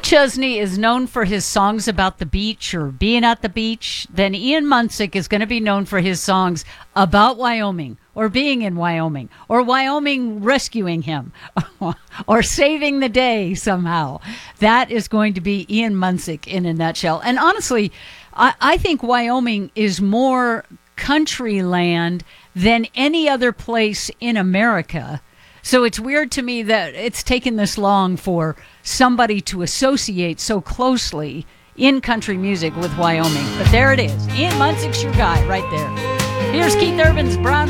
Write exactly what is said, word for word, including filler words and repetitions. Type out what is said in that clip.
Chesney is known for his songs about the beach or being at the beach, then Ian Munsick is going to be known for his songs about Wyoming or being in Wyoming or Wyoming rescuing him or saving the day somehow. That is going to be Ian Munsick in a nutshell. And honestly, I, I think Wyoming is more country land than any other place in America. So it's weird to me that it's taken this long for somebody to associate so closely in country music with Wyoming. But there it is. Ian Munsick's your guy right there. Here's Keith Urban's Brown